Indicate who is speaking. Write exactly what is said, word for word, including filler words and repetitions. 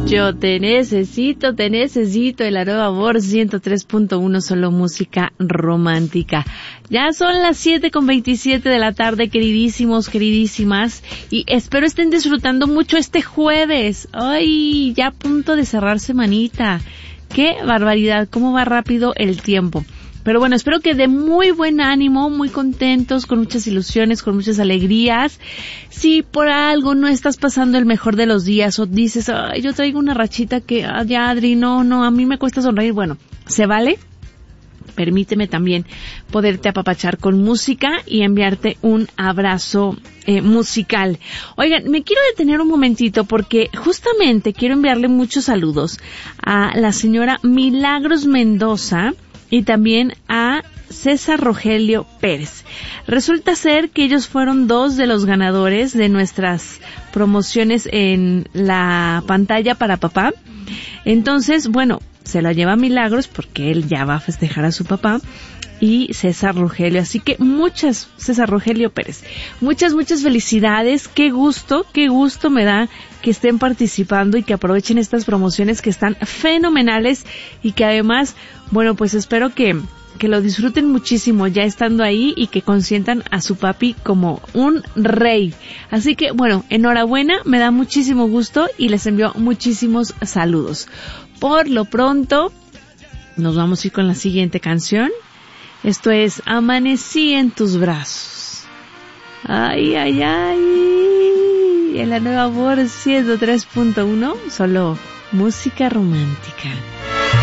Speaker 1: Yo te necesito, te necesito, el Nueva Amor ciento tres punto uno, solo música romántica. Ya son las siete con veintisiete de la tarde, queridísimos, queridísimas, y espero estén disfrutando mucho este jueves. Ay, ya a punto de cerrar semanita. Qué barbaridad, cómo va rápido el tiempo. Pero bueno, espero que de muy buen ánimo, muy contentos, con muchas ilusiones, con muchas alegrías. Si por algo no estás pasando el mejor de los días o dices, ay, yo traigo una rachita que, ah, ya Adri, no, no, a mí me cuesta sonreír. Bueno, ¿se vale? Permíteme también poderte apapachar con música y enviarte un abrazo eh, musical. Oigan, me quiero detener un momentito porque justamente quiero enviarle muchos saludos a la señora Milagros Mendoza y también a César Rogelio Pérez. Resulta ser que ellos fueron dos de los ganadores de nuestras promociones en la pantalla para papá. Entonces, bueno, se la lleva Milagros porque él ya va a festejar a su papá y César Rogelio. Así que muchas, César Rogelio Pérez, muchas, muchas felicidades. Qué gusto, qué gusto me da que estén participando y que aprovechen estas promociones que están fenomenales y que además, bueno, pues espero que que lo disfruten muchísimo ya estando ahí y que consientan a su papi como un rey. Así que, bueno, enhorabuena, me da muchísimo gusto y les envío muchísimos saludos. Por lo pronto, nos vamos a ir con la siguiente canción. Esto es Amanecí en tus brazos. Ay, ay, ay. En la Nueva Amor ciento tres punto uno, solo música romántica.